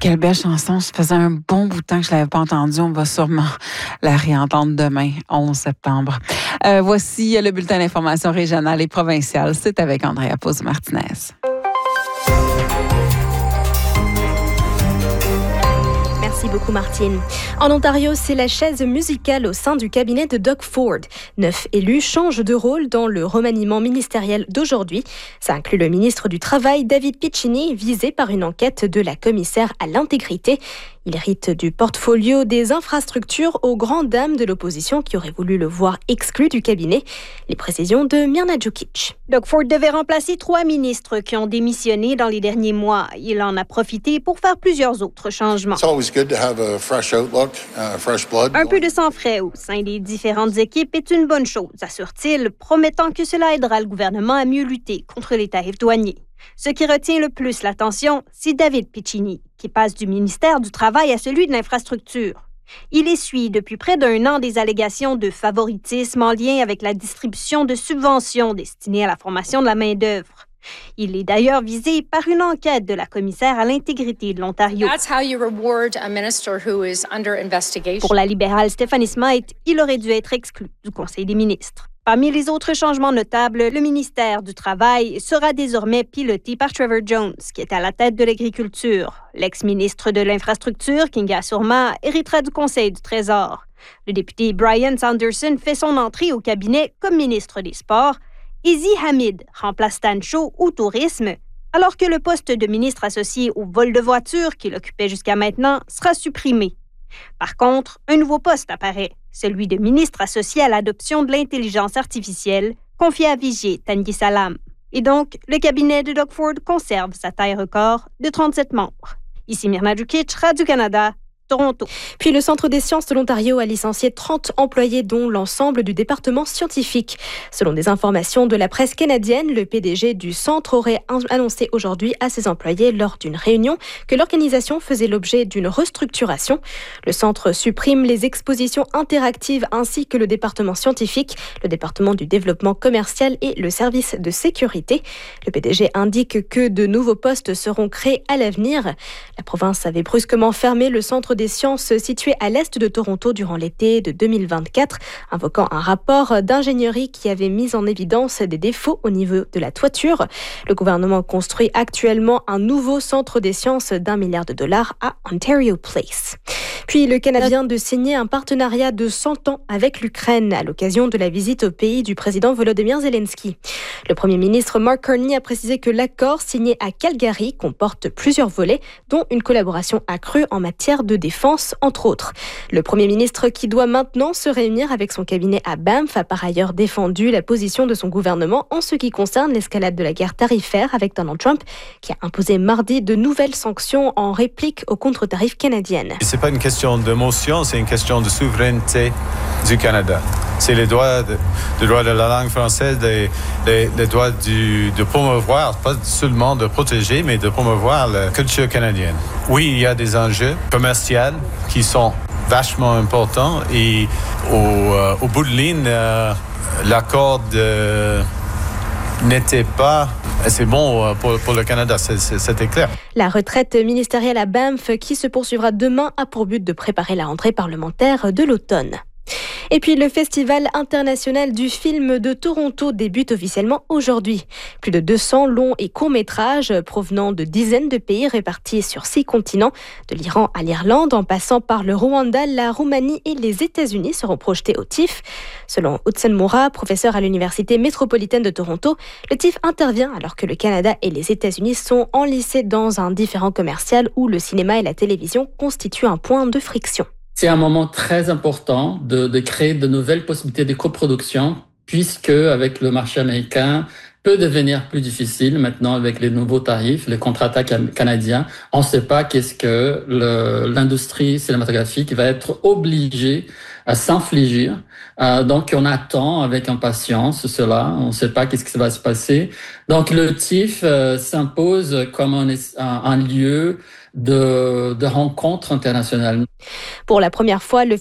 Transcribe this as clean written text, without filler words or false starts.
quelle belle chanson. Ça faisait un bon bout de temps que je ne l'avais pas entendue. On va sûrement la réentendre demain, 11 septembre. Voici le bulletin d'information régionale et provinciale. C'est avec Andrea Pose-Martinez. Merci beaucoup, Martine. En Ontario, c'est la chaise musicale au sein du cabinet de Doug Ford. 9 élus changent de rôle dans le remaniement ministériel d'aujourd'hui. Ça inclut le ministre du Travail, David Piccini, visé par une enquête de la commissaire à l'intégrité. Il hérite du portfolio des infrastructures aux grandes dames de l'opposition qui aurait voulu le voir exclu du cabinet. Les précisions de Mirna Djukic. Doug Ford devait remplacer 3 ministres qui ont démissionné dans les derniers mois. Il en a profité pour faire plusieurs autres changements. Un peu de sang frais au sein des différentes équipes est une bonne chose, assure-t-il, promettant que cela aidera le gouvernement à mieux lutter contre les tarifs douaniers. Ce qui retient le plus l'attention, c'est David Piccini, qui passe du ministère du Travail à celui de l'Infrastructure. Il essuie depuis près d'1 an des allégations de favoritisme en lien avec la distribution de subventions destinées à la formation de la main-d'œuvre. Il est d'ailleurs visé par une enquête de la commissaire à l'intégrité de l'Ontario. Pour la libérale Stephanie Smythe, il aurait dû être exclu du Conseil des ministres. Parmi les autres changements notables, le ministère du Travail sera désormais piloté par Trevor Jones, qui est à la tête de l'agriculture. L'ex-ministre de l'Infrastructure, Kinga Surma, héritera du Conseil du Trésor. Le député Brian Sanderson fait son entrée au cabinet comme ministre des Sports. Izzy Hamid remplace Stan Shaw au tourisme, alors que le poste de ministre associé au vol de voitures qu'il occupait jusqu'à maintenant sera supprimé. Par contre, un nouveau poste apparaît, celui de ministre associé à l'adoption de l'intelligence artificielle, confié à Vijay Tanguy-Salam. Et donc, le cabinet de Doug Ford conserve sa taille record de 37 membres. Ici Mirna Djukic, Radio-Canada, Toronto. Puis le Centre des sciences de l'Ontario a licencié 30 employés, dont l'ensemble du département scientifique. Selon des informations de la presse canadienne, le PDG du centre aurait annoncé aujourd'hui à ses employés lors d'une réunion que l'organisation faisait l'objet d'une restructuration. Le centre supprime les expositions interactives ainsi que le département scientifique, le département du développement commercial et le service de sécurité. Le PDG indique que de nouveaux postes seront créés à l'avenir. La province avait brusquement fermé le centre des sciences situé à l'est de Toronto durant l'été de 2024, invoquant un rapport d'ingénierie qui avait mis en évidence des défauts au niveau de la toiture. Le gouvernement construit actuellement un nouveau centre des sciences d'$1 milliard à Ontario Place. Puis le Canada vient de signer un partenariat de 100 ans avec l'Ukraine à l'occasion de la visite au pays du président Volodymyr Zelensky. Le premier ministre Mark Carney a précisé que l'accord signé à Calgary comporte plusieurs volets, dont une collaboration accrue en matière de défense, entre autres. Le premier ministre, qui doit maintenant se réunir avec son cabinet à Banff, a par ailleurs défendu la position de son gouvernement en ce qui concerne l'escalade de la guerre tarifaire avec Donald Trump, qui a imposé mardi de nouvelles sanctions en réplique aux contre-tarifs canadiennes. C'est pas une question d'émotion, c'est une question de souveraineté du Canada. C'est le droit de la langue française, le droit de promouvoir, pas seulement de protéger, mais de promouvoir la culture canadienne. Oui, il y a des enjeux commerciaux qui sont vachement importants et au bout de ligne, l'accord n'était pas assez bon pour le Canada, c'était clair. La retraite ministérielle à Banff, qui se poursuivra demain, a pour but de préparer la rentrée parlementaire de l'automne. Et puis le Festival international du film de Toronto débute officiellement aujourd'hui. Plus de 200 longs et courts-métrages provenant de dizaines de pays répartis sur 6 continents, de l'Iran à l'Irlande, en passant par le Rwanda, la Roumanie et les États-Unis, seront projetés au TIFF. Selon Hudson Moura, professeur à l'Université métropolitaine de Toronto, le TIFF intervient alors que le Canada et les États-Unis sont enlacés dans un différend commercial où le cinéma et la télévision constituent un point de friction. C'est un moment très important de créer de nouvelles possibilités de coproduction, puisque avec le marché américain peut devenir plus difficile maintenant avec les nouveaux tarifs, les contrats canadiens. On ne sait pas qu'est-ce que l'industrie cinématographique va être obligée à s'infliger. Donc, on attend avec impatience cela. On ne sait pas qu'est-ce qui va se passer. Donc, le TIFF s'impose comme un lieu de rencontre internationale. Pour la première fois, le